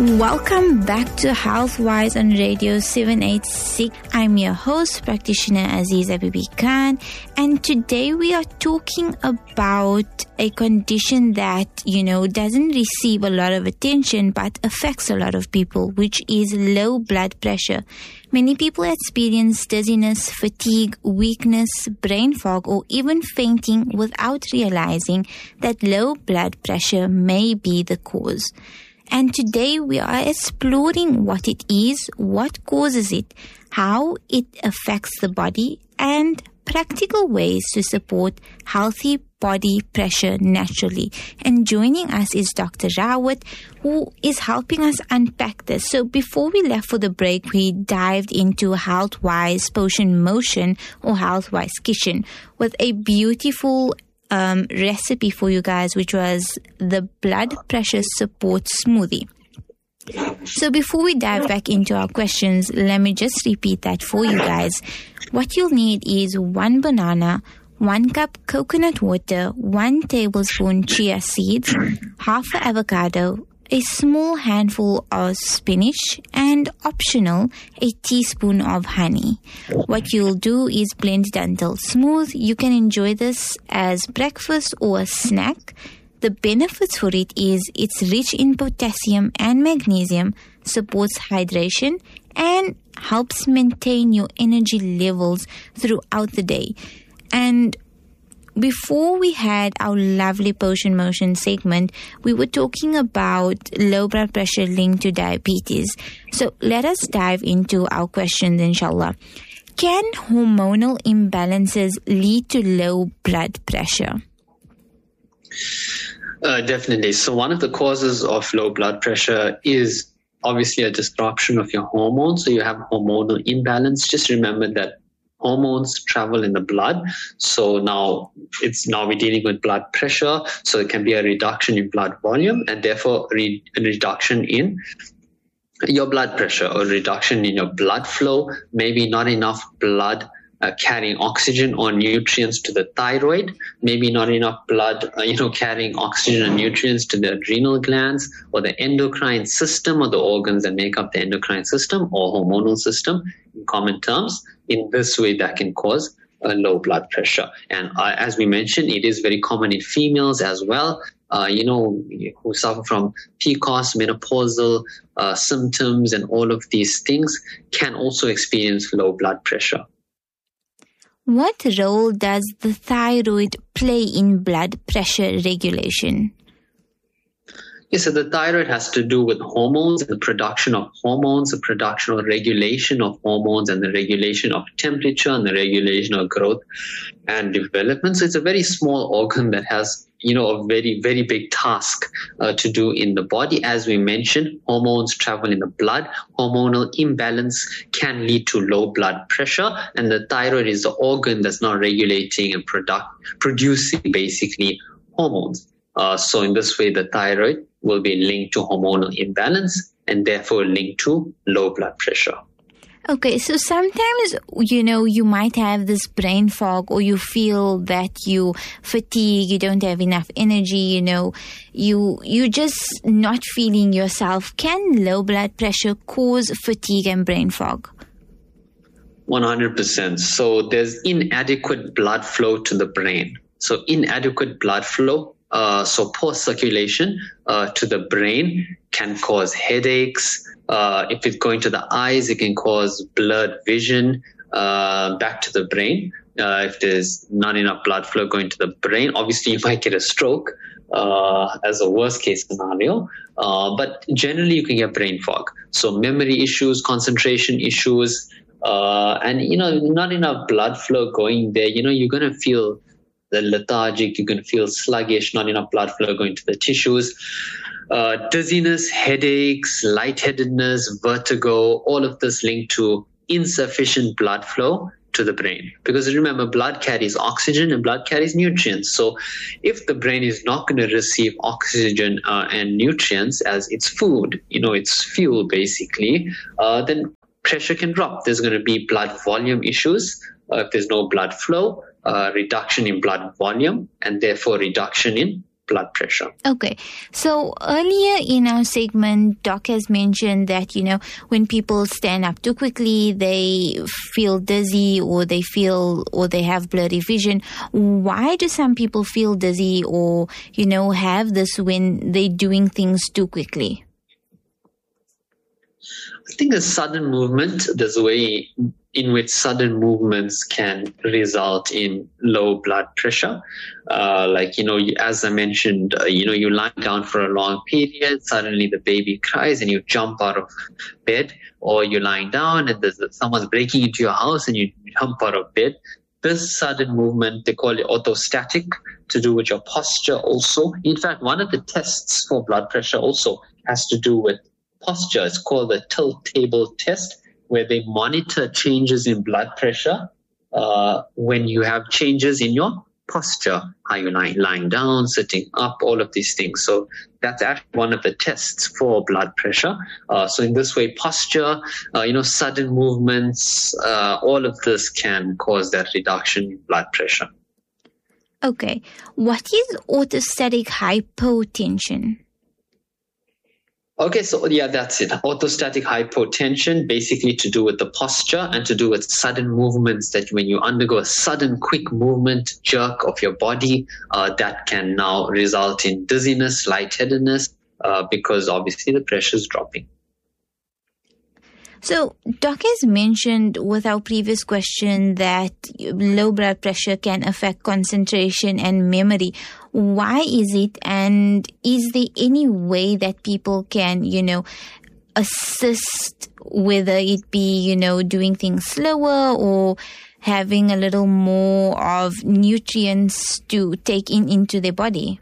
Welcome back to Healthwise on Radio 786. I'm your host, practitioner Aziza Bibi Khan, and today we are talking about a condition that, doesn't receive a lot of attention but affects a lot of people, which is low blood pressure. Many people experience dizziness, fatigue, weakness, brain fog, or even fainting without realizing that low blood pressure may be the cause. And today we are exploring what it is, what causes it, how it affects the body, and practical ways to support healthy body pressure naturally. And joining us is Dr. Rawat, who is helping us unpack this. So before we left for the break, we dived into Healthwise Potion Motion or Healthwise Kitchen with a beautiful recipe for you guys, which was the blood pressure support smoothie. So before we dive back into our questions, let me just repeat that for you guys. What you'll need is 1 banana, 1 cup coconut water, 1 tablespoon chia seeds, half an avocado, a small handful of spinach, and optional, a teaspoon of honey. What you'll do is blend it until smooth. You can enjoy this as breakfast or a snack. The benefits for it is it's rich in potassium and magnesium, supports hydration, and helps maintain your energy levels throughout the day. And before we had our lovely Potion Motion segment, we were talking about low blood pressure linked to diabetes. So let us dive into our questions, inshallah. Can hormonal imbalances lead to low blood pressure? Definitely. So one of the causes of low blood pressure is obviously a disruption of your hormones. So you have hormonal imbalance. Just remember that hormones travel in the blood. So now we're dealing with blood pressure. So it can be a reduction in blood volume and therefore a reduction in your blood pressure or reduction in your blood flow, maybe not enough blood carrying oxygen or nutrients to the thyroid, maybe not enough blood, carrying oxygen and nutrients to the adrenal glands or the endocrine system or the organs that make up the endocrine system or hormonal system in common terms. In this way, that can cause a low blood pressure. And as we mentioned, it is very common in females as well, who suffer from PCOS, menopausal symptoms, and all of these things can also experience low blood pressure. What role does the thyroid play in blood pressure regulation? Yes, so the thyroid has to do with hormones and the production of hormones, the production or regulation of hormones, and the regulation of temperature and the regulation of growth and development. So it's a very small organ that has, a very, very big task to do in the body. As we mentioned, hormones travel in the blood. Hormonal imbalance can lead to low blood pressure, and the thyroid is the organ that's not regulating and producing basically hormones. So in this way, the thyroid will be linked to hormonal imbalance and therefore linked to low blood pressure. Okay, so sometimes, you might have this brain fog or you feel that you fatigue, you don't have enough energy, you're just not feeling yourself. Can low blood pressure cause fatigue and brain fog? 100%. So there's inadequate blood flow to the brain. So inadequate blood flow, so poor circulation to the brain can cause headaches. If it's going to the eyes, it can cause blurred vision back to the brain. If there's not enough blood flow going to the brain, obviously you might get a stroke as a worst case scenario. But generally you can get brain fog. So memory issues, concentration issues, and, not enough blood flow going there. You're going to feel lethargic, you can feel sluggish, not enough blood flow going to the tissues, dizziness, headaches, lightheadedness, vertigo, all of this linked to insufficient blood flow to the brain. Because remember, blood carries oxygen and blood carries nutrients. So if the brain is not going to receive oxygen and nutrients as its food, its fuel basically, then pressure can drop. There's going to be blood volume issues. If there's no blood flow, reduction in blood volume, and therefore reduction in blood pressure. Okay. So earlier in our segment, Doc has mentioned that, when people stand up too quickly, they feel dizzy or they have blurry vision. Why do some people feel dizzy or, have this when they're doing things too quickly? I think a sudden movement, there's a way in which sudden movements can result in low blood pressure. As I mentioned, you lie down for a long period, suddenly the baby cries and you jump out of bed, or you're lying down and someone's breaking into your house and you jump out of bed. This sudden movement, they call it orthostatic, to do with your posture also. In fact, one of the tests for blood pressure also has to do with posture. It's called the tilt table test, where they monitor changes in blood pressure when you have changes in your posture, how you're lying down, sitting up, all of these things. So that's actually one of the tests for blood pressure. So in this way, posture, sudden movements, all of this can cause that reduction in blood pressure. Okay. What is orthostatic hypotension? Okay, so that's it. Orthostatic hypotension, basically to do with the posture and to do with sudden movements, that when you undergo a sudden quick movement, jerk of your body, that can now result in dizziness, lightheadedness, because obviously the pressure is dropping. So, Doc has mentioned with our previous question that low blood pressure can affect concentration and memory. Why is it? And is there any way that people can, assist, whether it be, doing things slower or having a little more of nutrients to take into their body?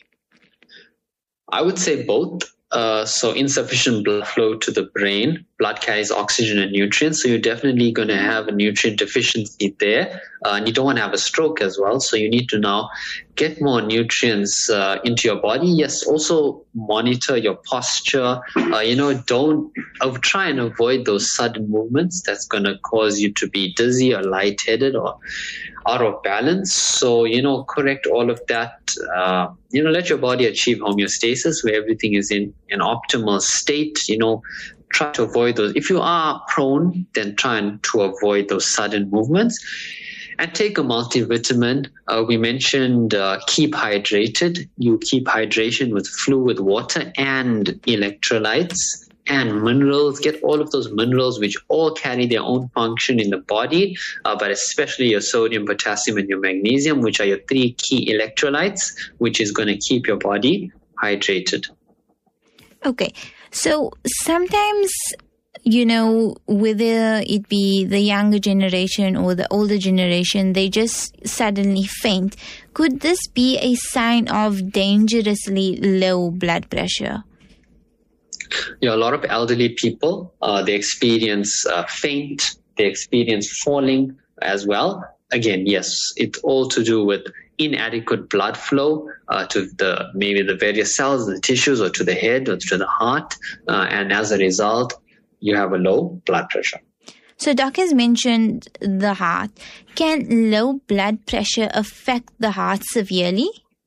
I would say both. So insufficient blood flow to the brain, blood carries oxygen and nutrients. So you're definitely going to have a nutrient deficiency there. And you don't want to have a stroke as well. So you need to now get more nutrients into your body. Yes, also monitor your posture. Don't try and avoid those sudden movements that's going to cause you to be dizzy or lightheaded or out of balance. So, correct all of that. Let your body achieve homeostasis where everything is in an optimal state. Try to avoid those. If you are prone, then try to avoid those sudden movements. And take a multivitamin. We mentioned keep hydrated. You keep hydration with fluid water and electrolytes and minerals. Get all of those minerals, which all carry their own function in the body, but especially your sodium, potassium, and your magnesium, which are your three key electrolytes, which is going to keep your body hydrated. Okay. So sometimes, whether it be the younger generation or the older generation, they just suddenly faint. Could this be a sign of dangerously low blood pressure? A lot of elderly people, they experience faint, they experience falling as well. Again, yes, it's all to do with inadequate blood flow to maybe the various cells, the tissues, or to the head or to the heart. And as a result, you have a low blood pressure. So Doc has mentioned the heart. Can low blood pressure affect the heart severely?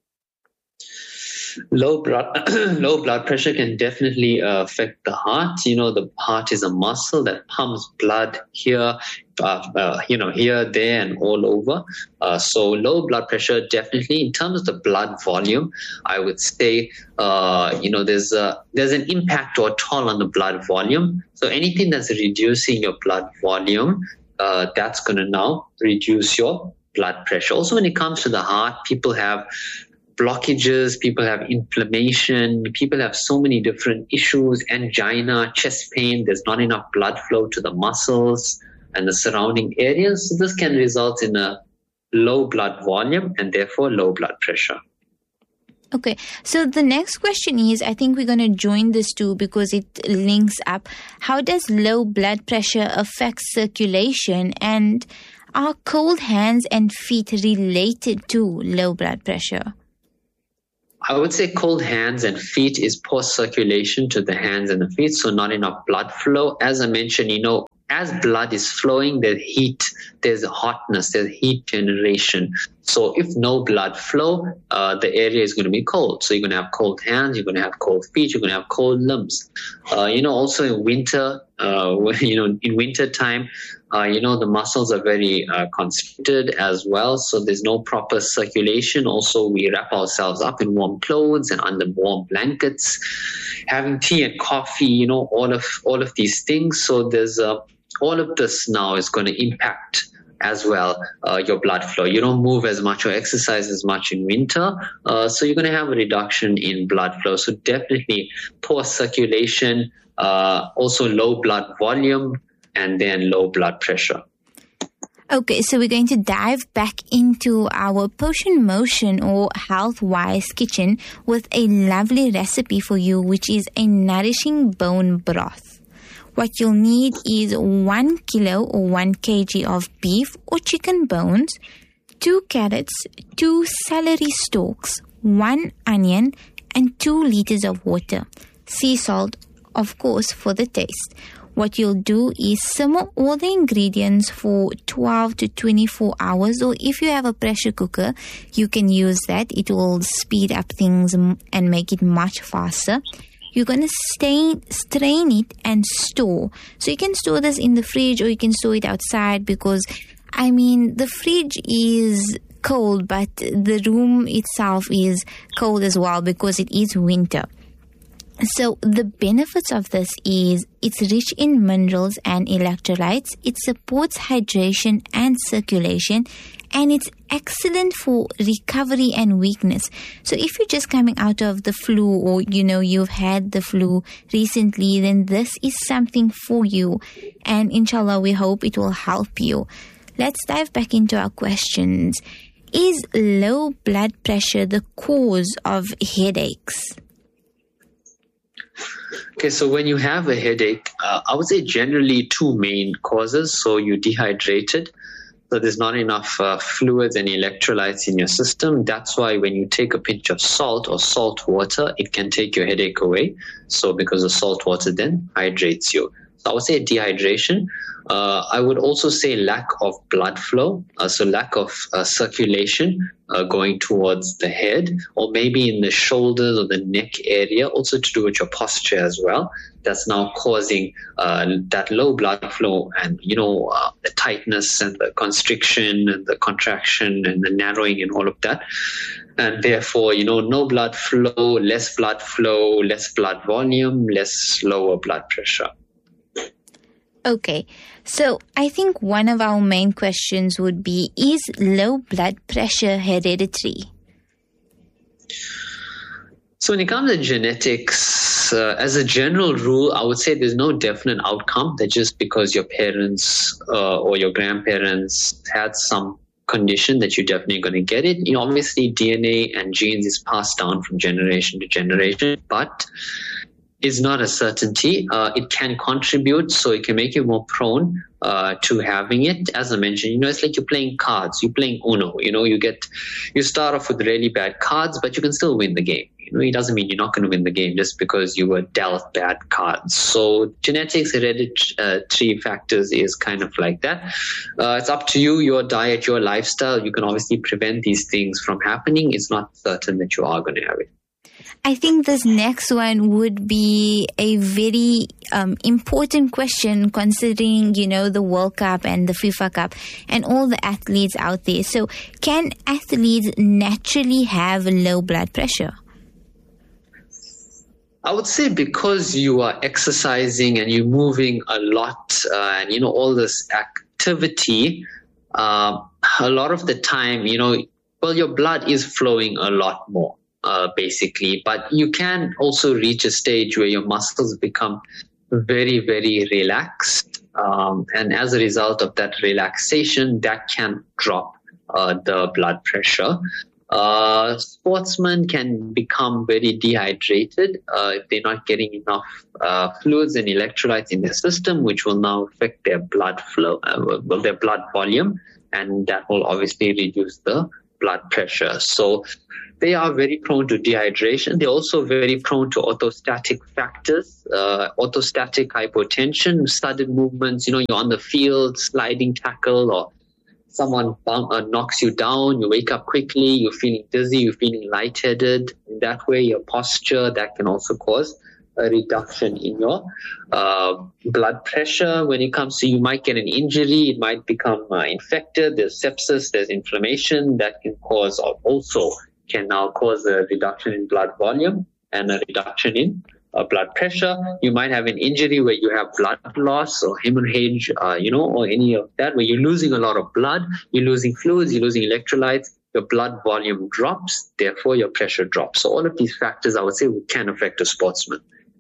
Low blood pressure can definitely affect the heart. The heart is a muscle that pumps blood here, here, there, and all over. So low blood pressure definitely, in terms of the blood volume, I would say, there's an impact or toll on the blood volume. So anything that's reducing your blood volume, that's going to now reduce your blood pressure. Also, when it comes to the heart, people have blockages, people have inflammation, people have so many different issues, angina, chest pain, there's not enough blood flow to the muscles and the surrounding areas. So this can result in a low blood volume and therefore low blood pressure. Okay, so the next question is, I think we're going to join this too because it links up. How does low blood pressure affect circulation, and are cold hands and feet related to low blood pressure? I would say cold hands and feet is poor circulation to the hands and the feet, so not enough blood flow. As I mentioned, as blood is flowing, there's heat, there's hotness, there's heat generation. So if no blood flow, the area is going to be cold. So you're going to have cold hands, you're going to have cold feet, you're going to have cold limbs. Also in winter, in winter time, the muscles are very constricted as well. So there's no proper circulation. Also, we wrap ourselves up in warm clothes and under warm blankets, having tea and coffee, all of these things. So there's all of this now is going to impact as well your blood flow. You don't move as much or exercise as much in winter, so you're going to have a reduction in blood flow. So definitely poor circulation, also low blood volume, and then low blood pressure. Okay, so we're going to dive back into our Potion Motion or Health-Wise kitchen with a lovely recipe for you, which is a nourishing bone broth. What you'll need is 1 kilo or 1 kg of beef or chicken bones, 2 carrots, 2 celery stalks, 1 onion, and 2 liters of water. Sea salt, of course, for the taste. What you'll do is simmer all the ingredients for 12 to 24 hours, or if you have a pressure cooker, you can use that. It will speed up things and make it much faster. You're going to strain it and store. So you can store this in the fridge or you can store it outside because, the fridge is cold, but the room itself is cold as well because it is winter. So the benefits of this is it's rich in minerals and electrolytes. It supports hydration and circulation, and it's excellent for recovery and weakness. So if you're just coming out of the flu or, you've had the flu recently, then this is something for you. And inshallah, we hope it will help you. Let's dive back into our questions. Is low blood pressure the cause of headaches? Okay, so when you have a headache, I would say generally 2 main causes. So you're dehydrated, so there's not enough fluids and electrolytes in your system. That's why when you take a pinch of salt or salt water, it can take your headache away. So because the salt water then hydrates you. So I would say dehydration. I would also say lack of blood flow, so lack of circulation going towards the head, or maybe in the shoulders or the neck area, also to do with your posture as well. That's now causing that low blood flow and, the tightness and the constriction and the contraction and the narrowing and all of that. And therefore, no blood flow, less blood volume, lower blood pressure. Okay, so I think one of our main questions would be, is low blood pressure hereditary? So when it comes to genetics, as a general rule, I would say there's no definite outcome that just because your parents or your grandparents had some condition that you're definitely going to get it. Obviously DNA and genes is passed down from generation to generation, but is not a certainty. It can contribute, so it can make you more prone to having it. As I mentioned, it's like you're playing cards, you're playing Uno. You start off with really bad cards, but you can still win the game. It doesn't mean you're not going to win the game just because you were dealt bad cards. So genetics, hereditary factors is kind of like that. It's up to you, your diet, your lifestyle. You can obviously prevent these things from happening. It's not certain that you are going to have it. I think this next one would be a very important question considering, the World Cup and the FIFA Cup and all the athletes out there. So can athletes naturally have low blood pressure? I would say because you are exercising and you're moving a lot and, all this activity, a lot of the time, your blood is flowing a lot more. Basically, but you can also reach a stage where your muscles become very, very relaxed. And as a result of that relaxation, that can drop the blood pressure. Sportsmen can become very dehydrated if they're not getting enough fluids and electrolytes in their system, which will now affect their blood flow, their blood volume, and that will obviously reduce the blood pressure. So they are very prone to dehydration. They're also very prone to orthostatic factors, orthostatic hypotension, sudden movements. You're on the field, sliding tackle, or someone knocks you down, you wake up quickly, you're feeling dizzy, you're feeling lightheaded. In that way, your posture, that can also cause a reduction in your blood pressure. When it comes to, you might get an injury, it might become infected, there's sepsis, there's inflammation, that can cause, or also can now cause a reduction in blood volume and a reduction in blood pressure. You might have an injury where you have blood loss or hemorrhage, or any of that, where you're losing a lot of blood, you're losing fluids, you're losing electrolytes, your blood volume drops, therefore your pressure drops. So all of these factors, I would say, can affect a sportsman.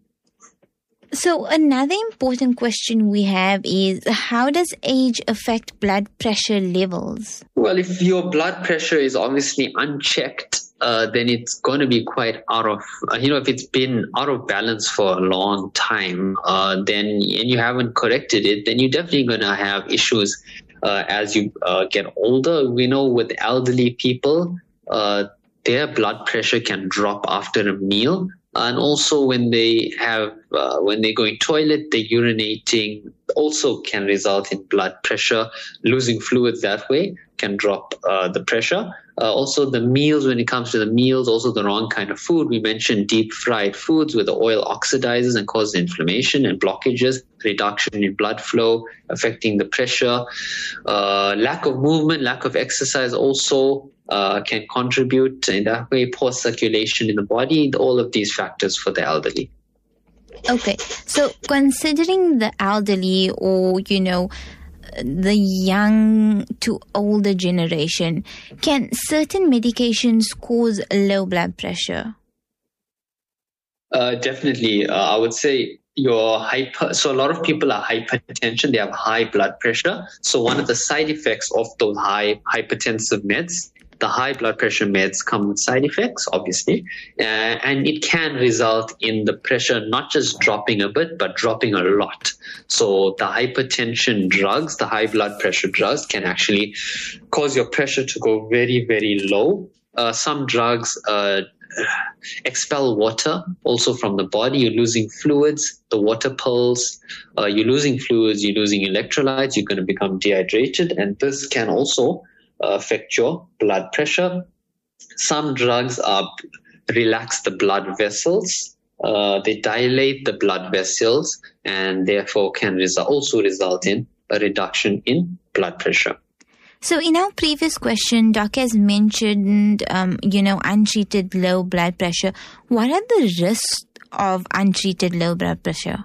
So another important question we have is, how does age affect blood pressure levels? Well, if your blood pressure is obviously unchecked, then it's going to be quite out of, if it's been out of balance for a long time, and you haven't corrected it, then you're definitely going to have issues as you get older. We know with elderly people, their blood pressure can drop after a meal. And also when they go in toilet, the urinating also can result in blood pressure. Losing fluids that way can drop the pressure. Also the meals, when it comes to the meals, also the wrong kind of food. We mentioned deep fried foods where the oil oxidizes and causes inflammation and blockages, reduction in blood flow, affecting the pressure. Lack of movement, lack of exercise also can contribute in that way. Poor circulation in the body, all of these factors for the elderly. Okay, so considering the elderly or, the young to older generation, can certain medications cause low blood pressure? Definitely. I would say so a lot of people are hypertension, they have high blood pressure. So one of the side effects of those high hypertensive meds, the high blood pressure meds come with side effects, obviously, and it can result in the pressure not just dropping a bit, but dropping a lot. So the hypertension drugs, the high blood pressure drugs, can actually cause your pressure to go very, very low. Some drugs expel water also from the body. You're losing fluids, the water pills, you're losing fluids, you're losing electrolytes, you're going to become dehydrated, and this can also affect your blood pressure. Some drugs relax the blood vessels. They dilate the blood vessels and therefore can also result in a reduction in blood pressure. So in our previous question, Doc has mentioned, untreated low blood pressure. What are the risks of untreated low blood pressure?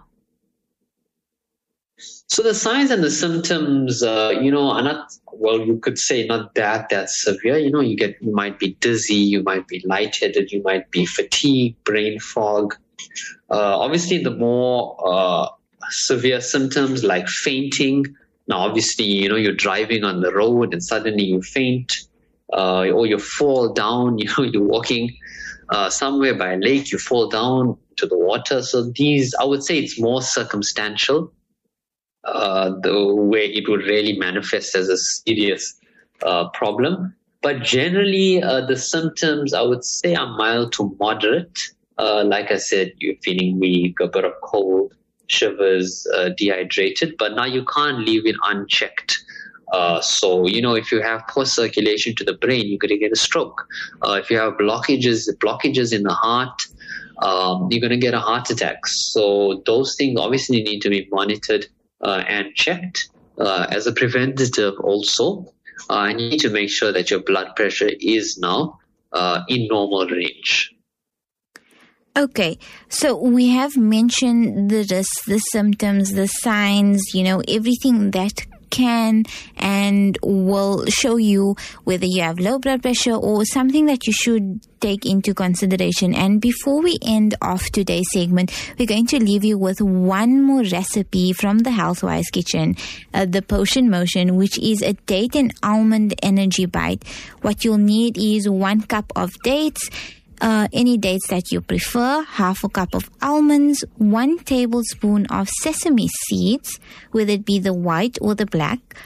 So the signs and the symptoms, are not, you could say not that severe. You might be dizzy, you might be lightheaded, you might be fatigued, brain fog. Obviously, the more severe symptoms like fainting. Now, obviously, you're driving on the road and suddenly you faint, or you fall down. You're walking somewhere by a lake, you fall down to the water. So these, I would say, it's more circumstantial. The way it would really manifest as a serious problem. But generally, the symptoms, I would say, are mild to moderate. Like I said, you're feeling weak, a bit of cold, shivers, dehydrated, but now you can't leave it unchecked. So, if you have poor circulation to the brain, you're going to get a stroke. If you have blockages in the heart, you're going to get a heart attack. So those things obviously need to be monitored and checked as a preventative also. And you need to make sure that your blood pressure is now in normal range. Okay, so we have mentioned the risks, the symptoms, the signs, everything that can and will show you whether you have low blood pressure or something that you should take into consideration. And before we end off today's segment, we're going to leave you with one more recipe from the Healthwise Kitchen, the Potion Motion, which is a date and almond energy bite. What you'll need is 1 cup of dates, any dates that you prefer, half a cup of almonds, 1 tablespoon of sesame seeds, whether it be the white or the black,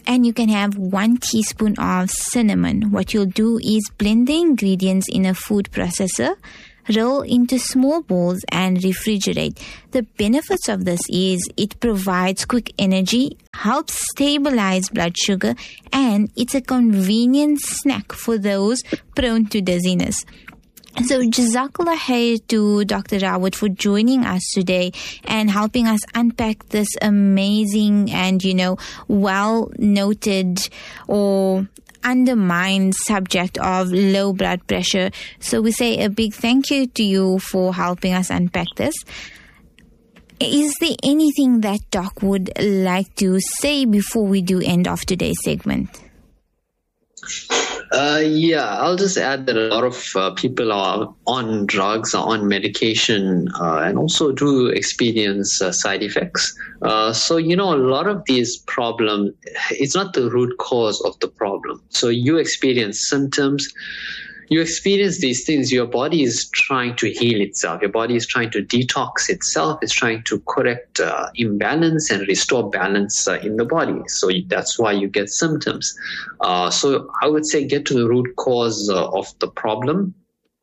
And you can have 1 teaspoon of cinnamon. What you'll do is blend the ingredients in a food processor, roll into small balls and refrigerate. The benefits of this is it provides quick energy, helps stabilize blood sugar, and it's a convenient snack for those prone to dizziness. So Jazakallah khair to Dr. Rawat for joining us today and helping us unpack this amazing and, well noted or undermined subject of low blood pressure. So we say a big thank you to you for helping us unpack this. Is there anything that Doc would like to say before we do end off today's segment? I'll just add that a lot of people are on drugs, are on medication, and also do experience side effects. So, a lot of these problems, it's not the root cause of the problem. So you experience symptoms. You experience these things, your body is trying to heal itself. Your body is trying to detox itself. It's trying to correct imbalance and restore balance in the body. So that's why you get symptoms. So I would say get to the root cause of the problem.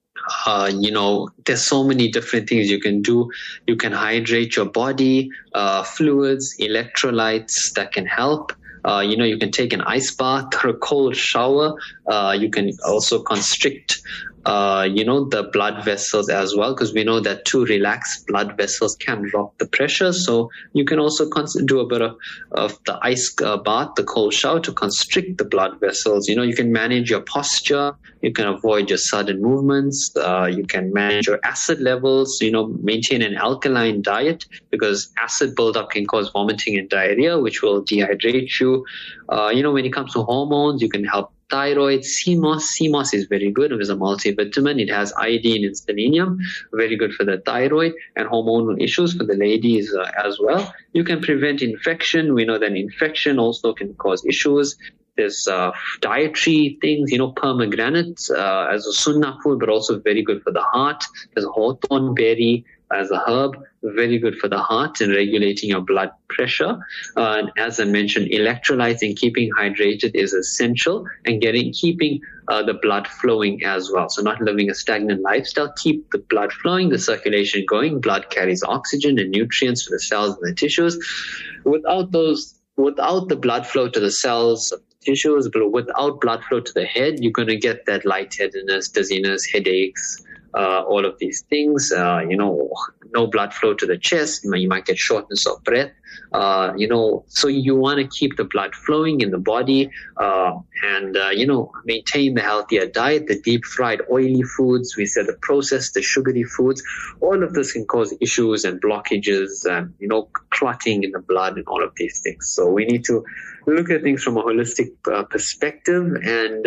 There's so many different things you can do. You can hydrate your body, fluids, electrolytes that can help. You can take an ice bath or a cold shower. You can also constrict, the blood vessels as well, because we know that too relaxed blood vessels can drop the pressure. So you can also do a bit of the ice bath, the cold shower to constrict the blood vessels. You can manage your posture. You can avoid your sudden movements. You can manage your acid levels, maintain an alkaline diet, because acid buildup can cause vomiting and diarrhea, which will dehydrate you. When it comes to hormones, you can help thyroid. CMOS is very good. It is a multivitamin. It has iodine and selenium, very good for the thyroid and hormonal issues for the ladies as well. You can prevent infection. We know that infection also can cause issues. There's dietary things, pomegranate as a sunnah food, but also very good for the heart. There's hawthorn berry as a herb, very good for the heart and regulating your blood pressure. And as I mentioned, electrolytes and keeping hydrated is essential, and keeping the blood flowing as well. So not living a stagnant lifestyle, keep the blood flowing, the circulation going. Blood carries oxygen and nutrients to the cells and the tissues. Without the blood flow to the cells, tissues, but without blood flow to the head, you're going to get that lightheadedness, dizziness, headaches, all of these things. No blood flow to the chest. You might get shortness of breath. So you want to keep the blood flowing in the body, and maintain the healthier diet, the deep fried oily foods. We said the processed, the sugary foods. All of this can cause issues and blockages and, clotting in the blood and all of these things. So we need to look at things from a holistic perspective, and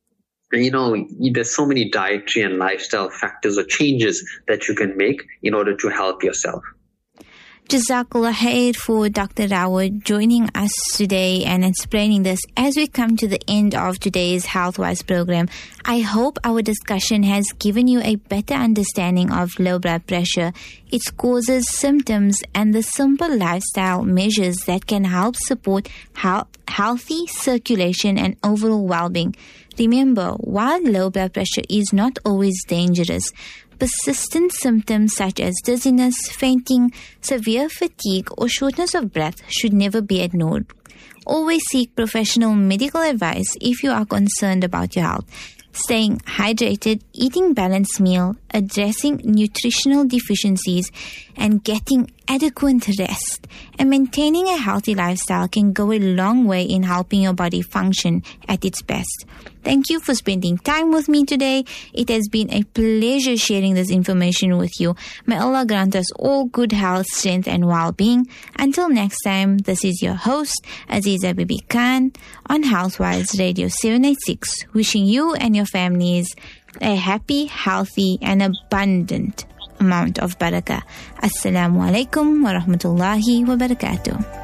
there's so many dietary and lifestyle factors or changes that you can make in order to help yourself. Jazakallah khair for Dr. Rawat joining us today and explaining this. As we come to the end of today's HealthWise program, I hope our discussion has given you a better understanding of low blood pressure, its causes, symptoms, and the simple lifestyle measures that can help support healthy circulation and overall well-being. Remember, while low blood pressure is not always dangerous, persistent symptoms such as dizziness, fainting, severe fatigue, or shortness of breath should never be ignored. Always seek professional medical advice if you are concerned about your health. Staying hydrated, eating balanced meal, addressing nutritional deficiencies, and getting adequate rest and maintaining a healthy lifestyle can go a long way in helping your body function at its best. Thank you for spending time with me today. It has been a pleasure sharing this information with you. May Allah grant us all good health, strength, and well-being. Until next time, this is your host, Aziza Bibi Khan, on HealthWise Radio 786, wishing you and your families a happy, healthy, and abundant amount of barakah. Assalamu alaikum wa rahmatullahi wa barakatuh.